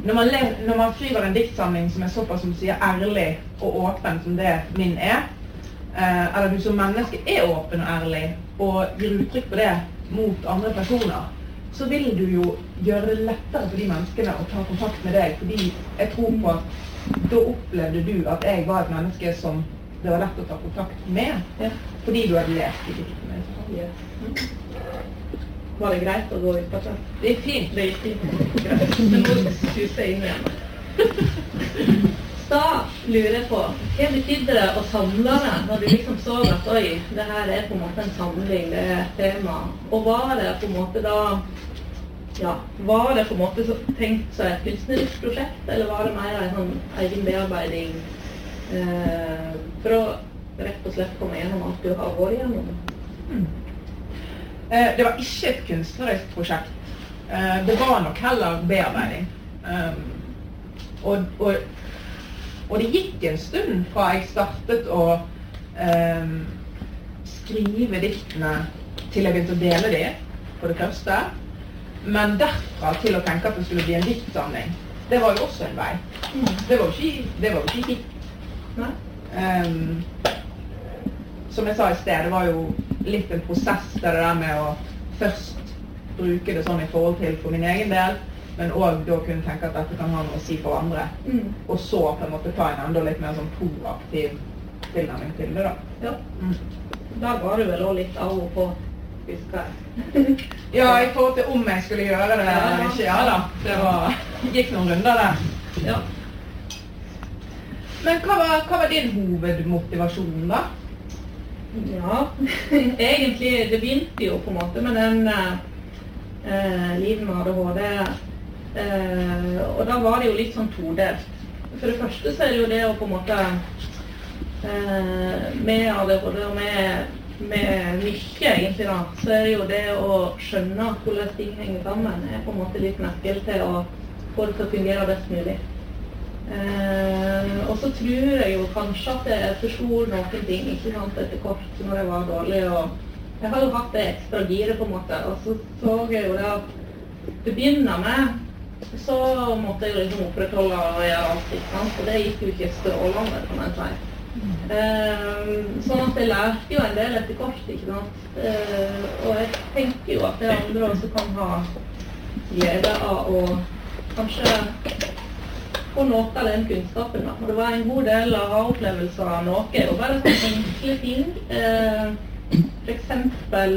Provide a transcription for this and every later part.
når man skriver en diktsamling som såpass som sier ærlig og åpen som det min eller du som menneske åpen og ærlig og gir uttrykk på det mot andre personer, så vil du jo gjøre det lettere for de menneskene å ta kontakt med deg, fordi jeg tror på at da opplevde du at jeg var et menneske som det var lett å ta kontakt med, fordi du hadde lest i diktene. Var det greit å gå ut på det? Det fint. Det fint. Greit. Det må suse inn igjen. Da lurer jeg på, hva betydde det å samle det når du liksom så at oi, det her på en måte en samling, det et tema, og var det på en måte da, var det på en måte tenkt som et kunstnerisk prosjekt, eller var det mer en sånn egen bearbeiding for å rett og slett komme gjennom alt du har vært gjennom? Det var ikke et kunstnerisk prosjekt. Det var nok heller bearbeiding. Og det gikk en stund fra jeg startet å skrive diktene til jeg begynte å dele de, på det første. Men derfra til å tenke at det skulle bli en diktsamling, det var jo også en vei. Det var jo ikke dikt. Som jeg sa i sted, det var jo litt en prosess det der med å først bruke det sånn i forhold til for min egen del, men også da kunne tenke at dette kan ha noe å si for andre. Og så på en måte ta en enda litt mer sånn proaktiv tilnærming til det da. Ja. Da var det vel også litt av og på, husker jeg. Ja, i forhold til om jeg skulle gjøre det eller ikke, da. Det gikk noen runder der. Ja. Men hva var din hovedmotivasjon da? Ja, egentlig, det begynte jo på en måte med den livet med ADHD, og da var det jo litt sånn todelt. For det første så det jo det å på en måte med ADHD og med mye egentlig da, så det jo det å skjønne hvordan ting henger sammen, på en måte litt nøkkel til å få det til å fungere best mulig. Og så tror jeg jo kanskje at jeg forstår noen ting, ikke sant, etter kort når jeg var dårlig, og jeg har jo hatt det ekstra giret på en måte, og så jeg jo det at til å begynne med, så måtte jeg jo liksom opprettholde og gjøre alt, ikke sant, og det gikk jo ikke strålende, kan jeg si. Sånn at jeg lærte jo en del etter kort, ikke sant, og jeg tenker jo at det andre også kan ha glede av å kanskje få noe av den kunnskapen da. Og det var en god del av opplevelser av noe, og bare sånne enkle ting. For eksempel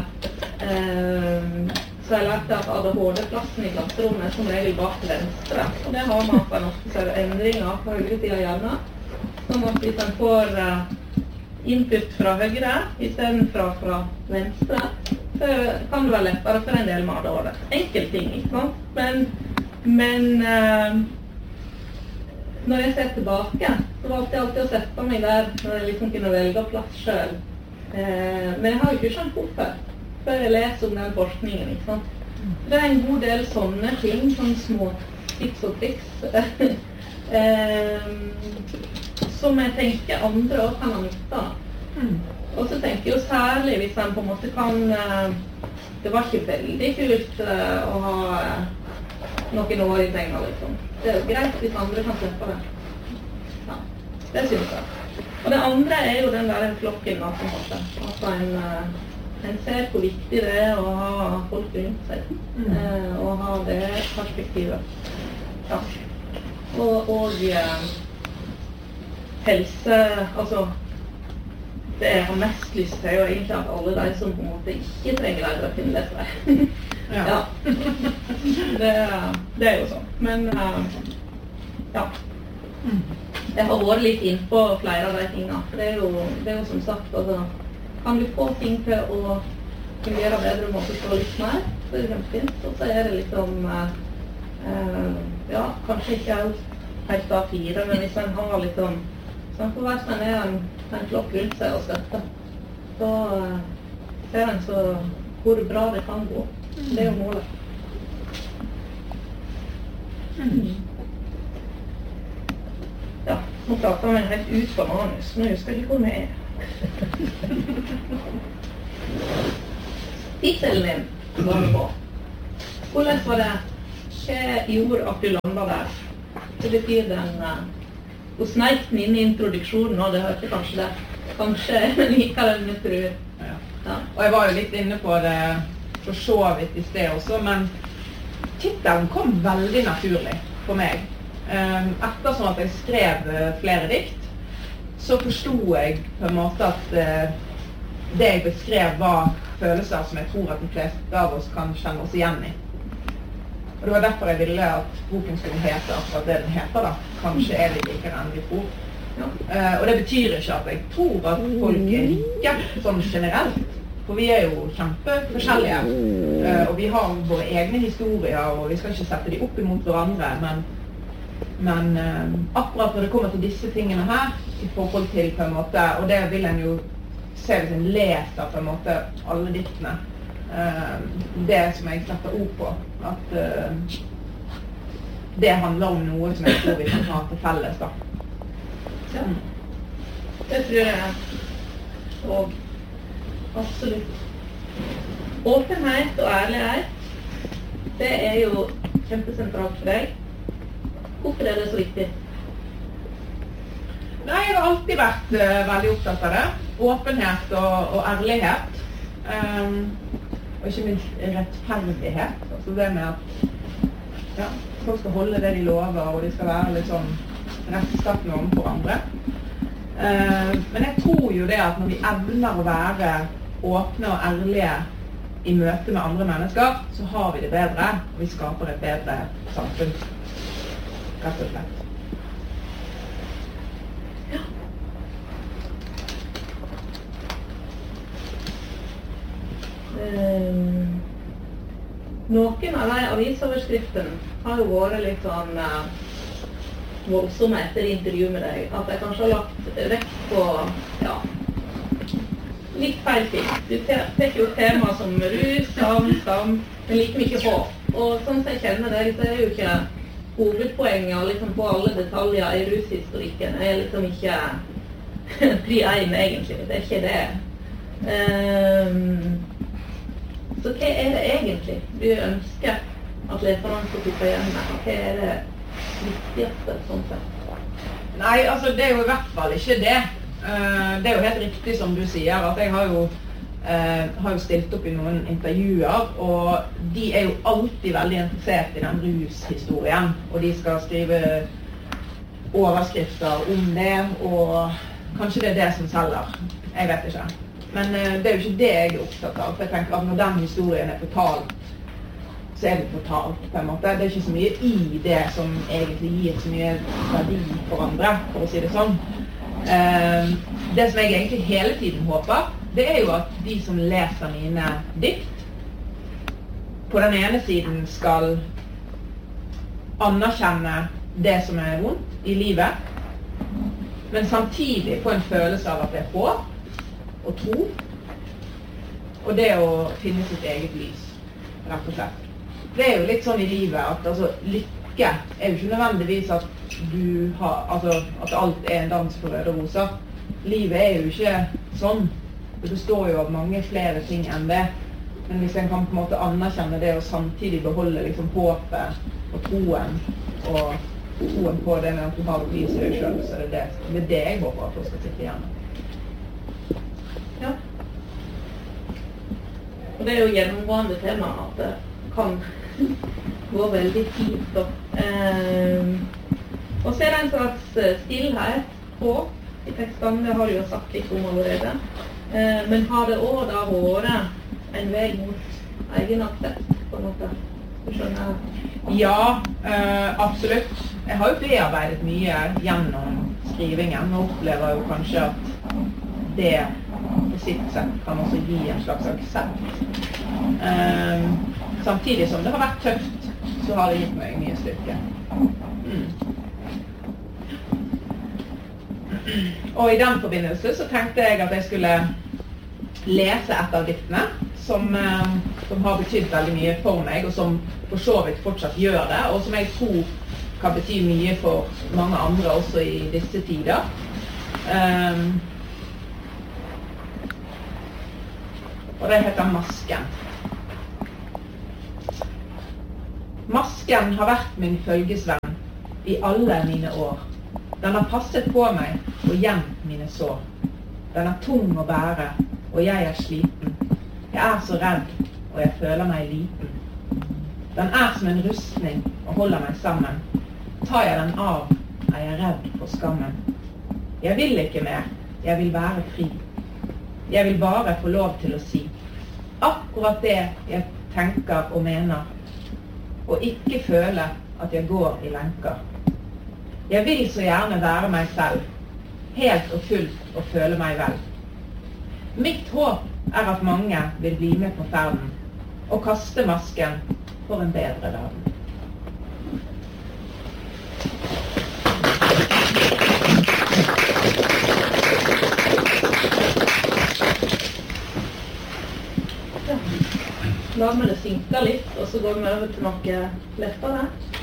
så har jeg lært at ADHD-plassen i klasserommet som regel bak venstre. Og det har man på en ofte endringer på høyre siden av hjernen. Sånn at hvis en får input fra høyre i stedet fra venstre, så kan det være lettere for en del med ADHD. Enkel ting, ikke sant? Men når jeg ser tilbake, så valgte jeg alltid å sette meg der når jeg liksom kunne velge plass selv. Men jeg har jo ikke skjønt hvorfor, før jeg leser om den forskningen, ikke sant? Det en god del sånne ting, sånne små tips og triks, som jeg tenker andre også kan ha nytte av. Og så tenker jeg jo særlig hvis en på en måte kan, det var ikke veldig kult å ha noen år i penger, liksom. Det jo greit hvis andre kan slippe det. Ja, det synes jeg. Og det andre jo den der klokken, på en måte. Altså en ser hvor viktig det å ha folk rundt seg, og ha det perspektivet. Ja. Og helse, altså det jeg har mest lyst til jo egentlig at alle de som på en måte ikke trenger lærere finner det for deg. Ja. Det jo sånn. Men ja. Jeg har vært litt inn på flere av de tingene. For det jo som sagt, altså, kan du få ting til å fungere bedre og forstå litt mer, så det kjempefint. Og så det liksom, ja, kanskje ikke helt A4, men hvis en har liksom, sånn for hver som en klokk rundt seg og støtte, så ser en så hvor bra det kan gå. Det jo målet. Ja, nå prater vi helt ut på manus, men jeg husker ikke hvor vi Tittelen din var det på. Hvordan var det hva gjorde at du landet der? Det betyr den, hun sneik den inn i introduksjonen, og det hørte kanskje det. Kanskje liker den, jeg tror. Ja. Og jeg var jo litt inne på det for så vidt i sted også, men titelen kom veldig naturlig for meg. Ettersom at jeg skrev flere dikt, så forstod jeg på en måte at det jeg beskrev var følelser som jeg tror at de fleste av oss kan kjenne oss igjen i. Og det var derfor jeg ville at boken skulle hete akkurat det den heter da. Kanskje er det likere enn vi tror. Og det betyr ikke at jeg tror at folk er like sånn generelt. For vi er jo kjempeforskjellige. Og vi har våre egne historier, og vi skal ikke sette de opp imot hverandre. Men akkurat når det kommer til disse tingene her, i forhold til på en måte, og det vil en jo se hvis en leser på en måte alle diktene, det som jeg setter ord på, at det handler om noe som jeg tror vi kan ha til felles da. Ja, det tror jeg, og absolutt. Åpenhet og ærlighet, det er jo kjempesentralt for deg. Hvorfor er det så viktig? Nei, jeg har alltid vært veldig opptatt av det. Åpenhet og ærlighet. Og ikke minst rettferdighet. Altså det med at folk skal holde det de lover, og de skal være litt sånn rettskattende overfor andre. Men jeg tror jo det at når vi evner å være åpne og ærlige i møte med andre mennesker, så har vi det bedre, og vi skaper et bedre samfunn. Rett og slett. Ja. Noen av de avisoverskriftene har jo vært litt sånn voldsomme etter intervju med deg, at jeg kanskje har lagt vekt på litt feil ting. Du tar jo tema som rus, skam, men like mye håp. Og sånn som jeg kjenner deg, så er jo ikke hovedpoenget liksom på alle detaljer i rushistorikken. Jeg er liksom ikke pri ein egentlig, det er ikke det. Så hva er det egentlig du ønsker at leserne skal sitte igjen med? Hva er det viktigste sånn sett? Nei, altså det er jo i hvert fall ikke det. Det er jo helt riktig som du sier, at jeg har jo stilt opp i noen intervjuer, og de er jo alltid veldig interessert i den rushistorien, og de skal skrive overskrifter om det, og kanskje det er det som selger. Jeg vet ikke. Men det er jo ikke det jeg er opptatt av, for jeg tenker at når den historien er fortalt, så er det fortalt på en måte. Det er ikke så mye i det som egentlig gir så mye verdi for andre, for å si det sånn. Det som jeg egentlig hele tiden håper, det er jo at de som leser mine dikt, på den ene siden skal anerkjenne det som er vondt i livet, men samtidig få en følelse av at det er håp, og tro, og det å finne sitt eget lys, rett og slett. Det er jo litt sånn i livet at altså, lykke er jo ikke nødvendigvis at at alt er en dans for røde roser. Livet er jo ikke sånn. Det består jo av mange flere ting enn det. Men hvis en kan på en måte anerkjenne det og samtidig beholde liksom håpet og troen på det med at du har et lys i deg selv, så er det det jeg håper at du skal sitte igjen. Ja. Og det er jo gjennomgående tema at det kan gå veldig fint. Og så er det en slags stillhet på i tekstene, det har du jo sagt litt om allerede. Men har det også da vært en vei mot egen aksept, på en måte? Du skjønner? Ja, absolutt. Jeg har jo bearbeidet mye gjennom skrivingen, og opplever jo kanskje at det på sitt sett kan også gi en slags aksept. Samtidig som det har vært tøft, så har det gitt meg mye styrke. Og i den forbindelse så tenkte jeg at jeg skulle lese et av diktene som har betydd veldig mye for meg, og som for så vidt fortsatt gjør det, og som jeg tror kan bety mye for mange andre også i disse tider. Og det heter Masken. Masken har vært min følgesvenn i alle mine år. Den har passet på meg og gjemt mine sår. Den er tung å bære, og jeg er sliten. Jeg er så redd, og jeg føler meg liten. Den er som en rustning og holder meg sammen. Tar jeg den av, er jeg redd for skammen. Jeg vil ikke mer, jeg vil være fri. Jeg vil bare få lov til å si akkurat det jeg tenker og mener, og ikke føle at jeg går i lenker. Jeg vil så gjerne være meg selv, helt og fullt og føle meg vel. Mitt håp er at mange vil bli med på ferden, og kaste masken for en bedre verden. La meg det synke litt, og så går vi over til noe lettere.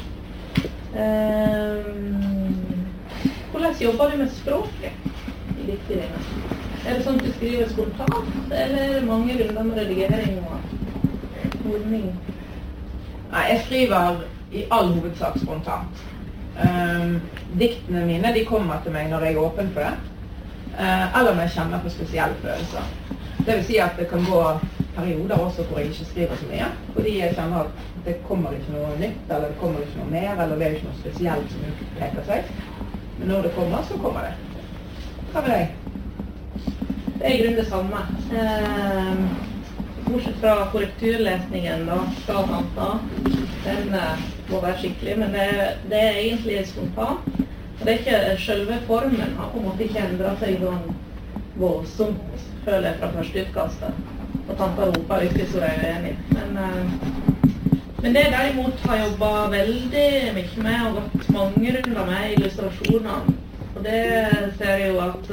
Hvordan jobber du med språket i diktet dine? Er det sånn at du skriver spontant, eller er det mange runder med redigering og ordning? Nei, jeg skriver i all hovedsak spontant. Diktene mine, de kommer til meg når jeg er åpen for det, eller når jeg kjenner på spesielle følelser. Det vil si at det kan gå perioder også hvor jeg ikke skriver så mye, fordi jeg kjenner at det kommer ikke noe nytt, eller det kommer ikke noe mer, eller det er ikke noe spesielt som utpeker seg. Men når det kommer, så kommer det. Hva med deg? Det er i grunnen det samme. Bortsett fra korrekturlesningen da, fra Tanta, den må være skikkelig, men det er egentlig spontant. Det er ikke selve formen, har på en måte ikke endret seg sånn voldsomt, føler jeg, fra første utkastet. Og Tanta roper ikke så det er uenig. Men det derimot har jobbet veldig mye med, og gått mange runder med illustrasjonene. Og det ser jeg jo at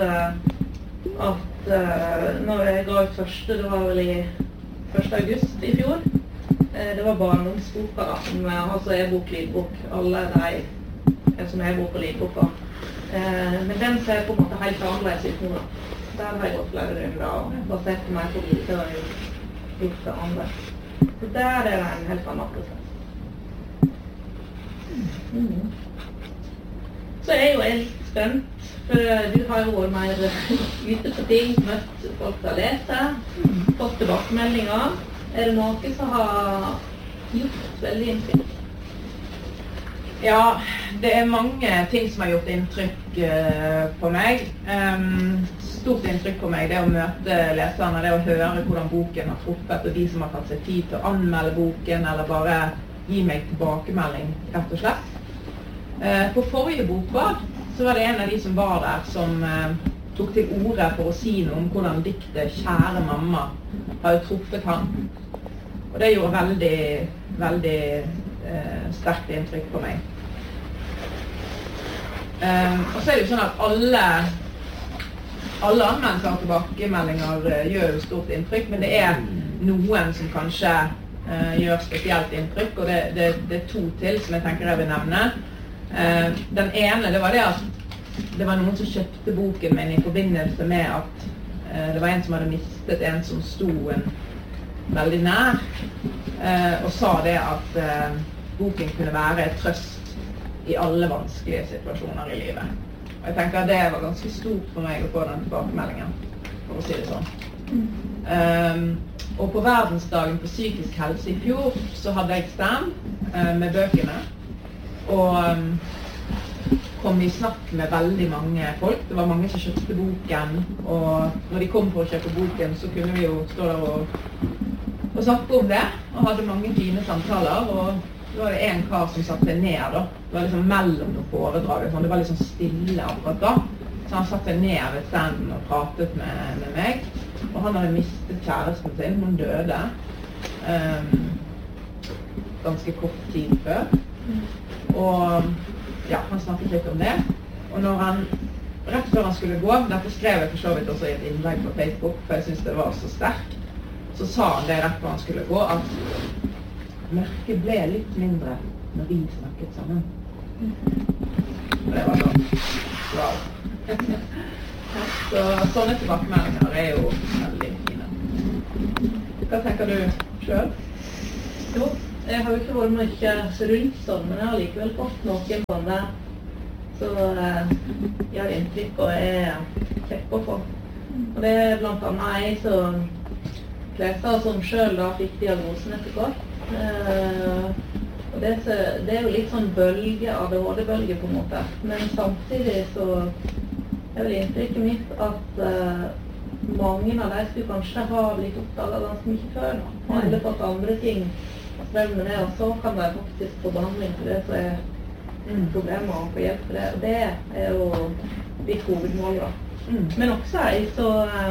når jeg ga ut første, det var vel i 1. august i fjor, det var barndomsboka da, som altså e-bok, lydbok, alle de som e-bok og lydboka. Men den ser på en måte helt annerledes ut nå da. Der har jeg gått flere runder og basert meg på bilder og gjort det andre. Så der er det en helt annen prosess. Så er jo jeg litt spent, for du har jo vært mer ute på ting, møtt folk som har lest det, fått tilbakemeldinger. Er det noe som har gjort veldig inntrykk? Ja, det er mange ting som har gjort inntrykk på meg. Stort inntrykk på meg, det å møte leserne, det å høre hvordan boken har truffet, og de som har tatt seg tid til å anmelde boken, eller bare gi meg tilbakemelding, rett og slett. På forrige bokbad, så var det en av de som var der, som tok til orde for å si noe om hvordan diktet «Kjære mamma» har truffet han. Og det gjorde veldig, veldig sterkt inntrykk på meg. Og så er det jo sånn at alle anmeldelser og tilbakemeldinger gjør jo stort inntrykk, men det er noen som kanskje gjør spesielt inntrykk, og det er to til som jeg tenker jeg vil nevne. Den ene, det var det at det var noen som kjøpte boken min i forbindelse med at det var en som hadde mistet en som sto en veldig nær, og sa det at boken kunne være et trøst i alle vanskelige situasjoner i livet. Og jeg tenker at det var ganske stort for meg å få den tilbakemeldingen, for å si det sånn. Og på verdensdagen på psykisk helse i fjor, så hadde jeg stand med bøkene, og kom i snakk med veldig mange folk. Det var mange som kjøpte boken, og når de kom for å kjøpe boken, så kunne vi jo stå der og snakke om det, og hadde mange fine samtaler, og så var det en kar som satt seg ned da. Det var liksom mellom noen foredrag, det var liksom stille akkurat da. Så han satt seg ned ved standen og pratet med meg, og han hadde mistet kjæresten sin, hun døde ganske kort tid før. Og ja, han snakket litt om det. Og når han, rett før han skulle gå, dette skrev jeg for så vidt også i et innlegg på Facebook, for jeg synes det var så sterkt, så sa han det rett før han skulle gå, at mørket ble litt mindre når vi snakket sammen. Og det var sånn, wow. Så sånne tilbakemeldinger er jo veldig fine. Hva tenker du selv? Jo, Jeg har jo ikke vært mye rundt sånn, men jeg har likevel fått noen sånne så gjør inntrykk og kjekk å få. Og det blant annet jeg som leser som selv da fikk diagnosen etter kort. Og det jo litt sånn bølge, ADHD-bølge på en måte. Men samtidig så vel inntrykket mitt at mange av de skulle kanskje ha blitt oppdaget ganske mye før nå. Og eller fått andre ting å streve med det, og så kan de faktisk få behandling for det som problemer og få hjelp for det. Og det jo litt hovedmål da. Men også jeg så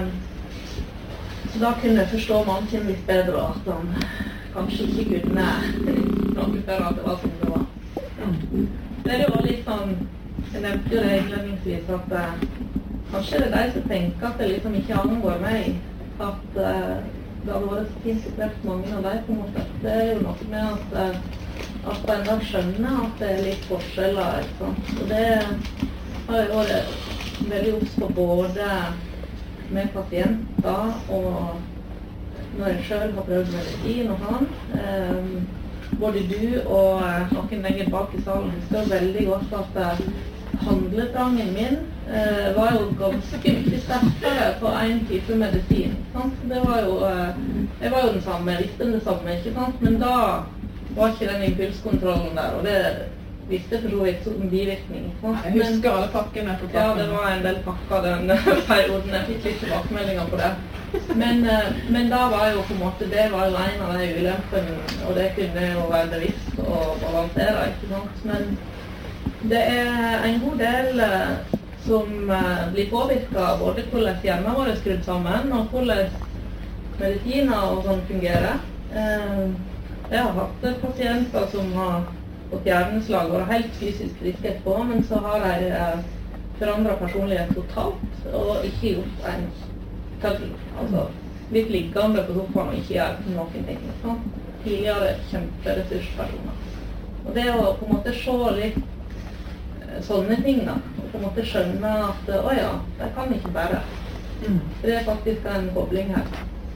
da kunne jeg forstå mannen sin litt bedre, at han kanskje ikke kunne noe før at det var som det var. Det jo litt sånn, jeg nevnte jo det innledningsvis, at kanskje det de som tenker at det liksom ikke angår meg, at det hadde vært så fint å treffe mange av dem på en måte. Det jo noe med at en da skjønner at det litt forskjeller, ikke sant? Og det har jo vært veldig obs på både med pasienter og når jeg selv har prøvd medisin og han. Både du og noen lenger bak i salen husker veldig godt at handletrangen min var jo ganske mye sterkere på en type medisin. Sant? Det var jo, jeg var jo den samme, jeg visste det samme, ikke sant? Men da var ikke den impulskontrollen der, og det visste for så vidt som bivirkning. Jeg husker alle pakkene på pakken. Ja, det var en del pakker den perioden. Jeg fikk litt tilbakemeldinger på det. Men da var jo på en måte, det var jo en av de ulempene, og det kunne jo være bevisst og balansere, ikke sant? Men det en god del som blir påvirket både hvordan hjernen vår skrudd sammen, og hvordan medisiner og sånn fungerer. Jeg har hatt pasienter som har fått hjerneslag og er helt fysisk friske etterpå, men så har de forandret personlighet totalt og ikke gjort en tøll. Altså, litt liggende på sofaen og ikke gjør noen ting. Sånn. Tidligere kjemperessurspersoner. Og det å på en måte se litt sånne ting da, og på en måte skjønne at åja, det kan ikke bare. Det faktisk en kobling her.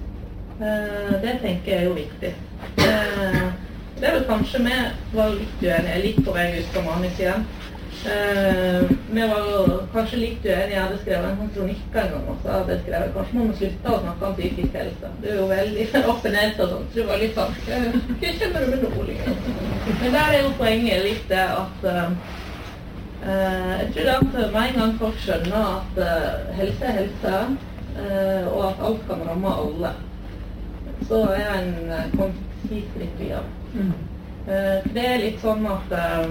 Det tenker jeg jo viktig. Det vel kanskje vi var litt uenige, litt på vei ut som Anis igjen. Vi var jo kanskje litt uenige, jeg hadde skrevet en kronikk en gang, og så hadde jeg skrevet, kanskje må vi slutte å snakke om psykisk helse. Det jo veldig åpenhet og sånt, så det var litt sånn, hva kjenner du med noe liksom? Men der jo poenget litt det at jeg tror at med en gang folk skjønner at helse helse, og at alt kan ramme alle, så en kommet litt via. Det litt sånn at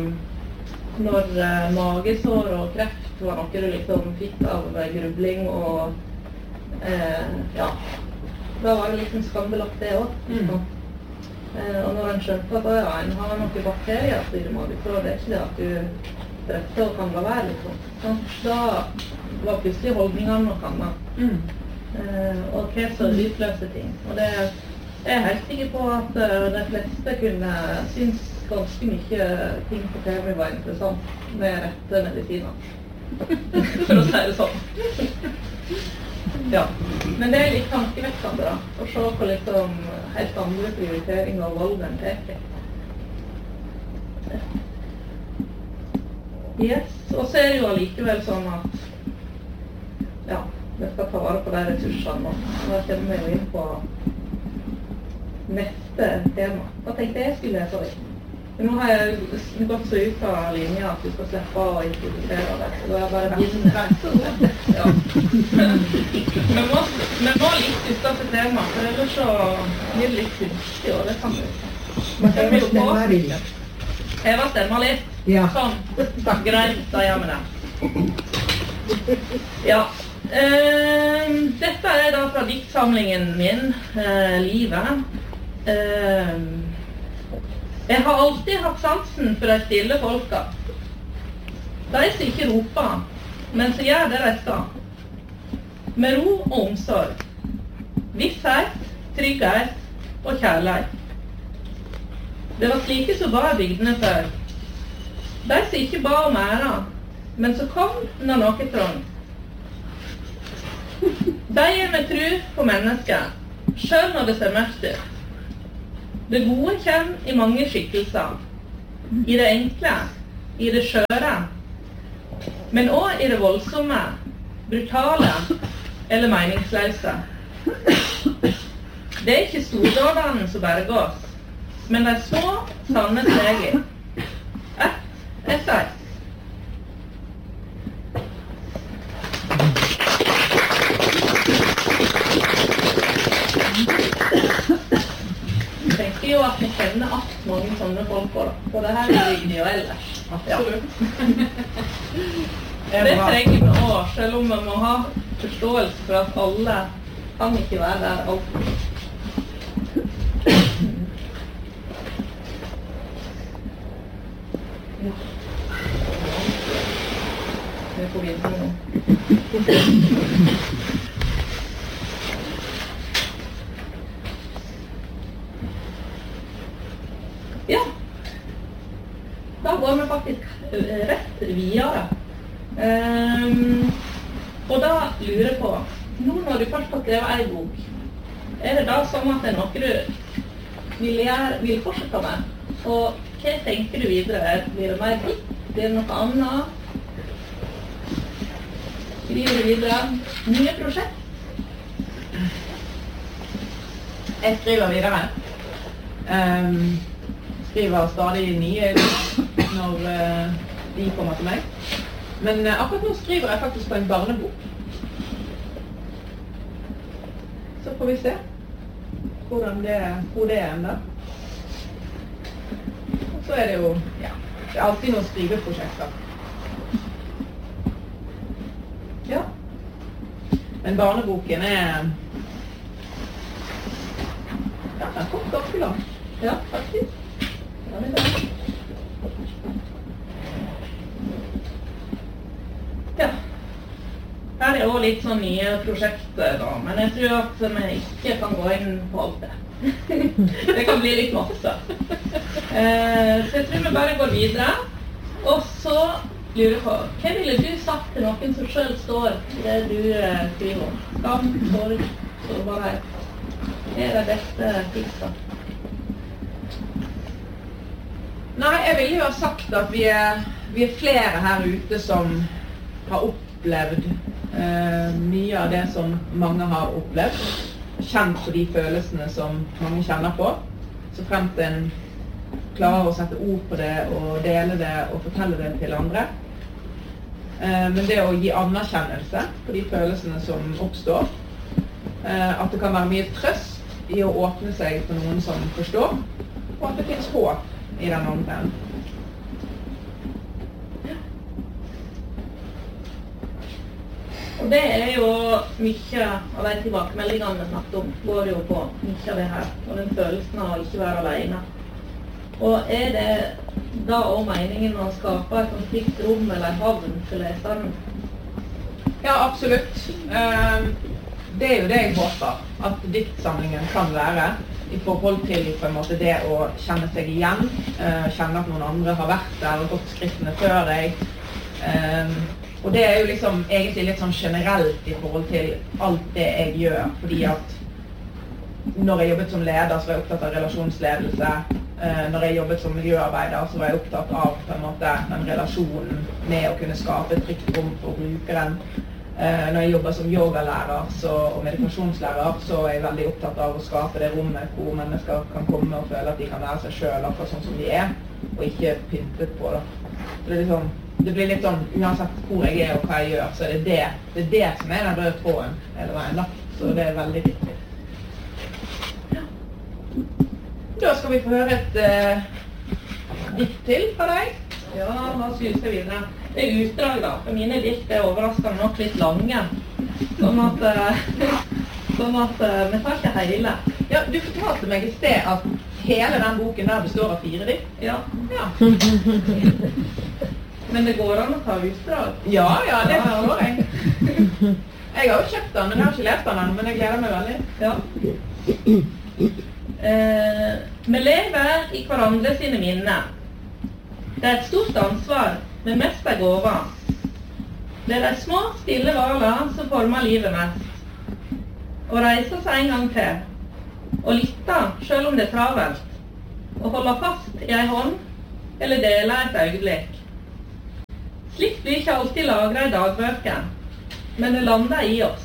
når magesår og kreft var noe du liksom fikk av grubling og ja, da var det liksom skambelagt det også. Og når en skjønte at ja, en har noen bakterier i magesår, det ikke det at du drepte og kan la være liksom. Da var plutselig holdningene noe annet. Og kreft og utløse ting. Og det jeg helt sikker på at de fleste kunne synes ganske mye ting på TV var interessant med rette medisiner. For å si det sånn. Ja. Men det litt tankevekkende da, å se på liksom helt andre prioriteringer og valg enn teker. Yes, og så det jo allikevel sånn at ja, vi skal ta vare på de ressursene, og da kommer vi jo inn på neste tema. Hva tenkte jeg skulle lese over? Nå har jeg gått så ut av linja at du skal slippe å introdusere det, så da bare begynne. Ja. Men må litt ut av tema, for ellers så blir det litt kunstig, og det kan du. Heva stemmer litt. Ja. Sånn. Greit, da gjør vi det. Ja. Dette da fra diktsamlingen min, Livet. Jeg har alltid hatt sansen for de stille folka. De som ikke roper, men som gjør det de skal. Med ro og omsorg. Visshet, trygghet og kjærlighet. Det var slike som ba bygdene før. De som ikke ba om æra, men som kom når noe trong. De med tro på mennesket, selv når det ser mørkt ut. Det gode kommer i mange skikkelser. I det enkle, i det skjøre, men også i det voldsomme, brutale eller meningsløse. Det ikke stordådene som berger oss, men de små, sanne steg. Ett etter ett. Jeg tenker jo at vi kjenner at mange sånne folk på det her bygden jo ellers. Absolutt. Det trenger vi også, selv om vi må ha forståelse for at alle kan ikke være der alltid. Vi får videre nå. Ja, da går vi faktisk rett videre. Og da lurer jeg på, nå når du først har skrevet en bok, det da sånn at det noe du vil fortsette med? Og hva tenker du videre? Blir det mer dikt? Blir det noe annet? Skriver du videre? Nye prosjekt? Jeg skriver videre. Skriver stadig nye når de kommer til meg. Men akkurat nå skriver jeg faktisk på en barnebok. Så får vi se hvor det er enda. Og så er det jo, ja, det er alltid noen skriveprosjekter. Ja. Men barneboken er, ja, den kom ganske langt. Ja, faktisk. Ja, her er også litt sånn nye prosjekter da, men jeg tror at vi ikke kan gå inn på alt det. Det kan bli litt masse. Så jeg tror vi bare går videre, og så lurer på, hva ville du sagt til noen som selv står i det du skriver om? Skam, sorg, sårbarhet. Hva er det beste tipset? Nei, jeg ville jo ha sagt at vi er flere her ute som har opplevd mye av det som mange har opplevd, kjent på de følelsene som mange kjenner på, så fremt en klarer å sette ord på det og dele det og fortelle det til andre. Men det å gi anerkjennelse på de følelsene som oppstår, at det kan være mye trøst i å åpne seg for noen som forstår, og at det finnes håp i den andre. Og det er jo mye av de tilbakemeldingene vi snakket om, går jo på mye av det her, og den følelsen av å ikke være alene. Og er det da også meningen å skape et konflikt rom eller en havn til leseren? Ja, absolutt. Det er jo det jeg håper, at diktsamlingen kan være, i forhold til på en måte det å kjenne seg igjen, kjenne at noen andre har vært der og gått skrittene før deg. Og det er jo liksom egentlig litt sånn generelt i forhold til alt det jeg gjør, fordi at når jeg jobbet som leder, så var jeg opptatt av relasjonsledelse. Når jeg jobbet som miljøarbeider, så var jeg opptatt av på en måte den relasjonen med å kunne skape et trygt rom for brukeren. Når jeg jobber som yogalærer og meditasjonslærer, så er jeg veldig opptatt av å skape det rommet hvor mennesker kan komme og føle at de kan være seg selv akkurat sånn som de er, og ikke pyntet på. Det blir litt sånn, uansett hvor jeg er og hva jeg gjør, så er det som er den røde tråden hele veien da. Så det er veldig viktig. Da skal vi få høre et dikt til fra deg. Ja, la oss huske videre. Det er utdrag da, for mine dikt er overraskende nok litt lange. Sånn at vi tar ikke hele. Ja, du fortalte meg i sted at hele den boken der består av 4 dikt. Ja. Ja. Men det går an å ta utdrag. Ja, det forstår jeg. Jeg har jo kjøpt den, men jeg har ikke lest den ennå, men jeg gleder meg veldig. Ja. Vi lever i hverandre sine minner. Det er et stort ansvar, men mest er gåva. Det er de små, stille valene som former livet mest. Å reise seg en gang til, og lytte, selv om det er travelt, og holder fast i en hånd, eller deler et øyeblikk. Slikt blir ikke alltid lagret i dagbøker, men det lander i oss.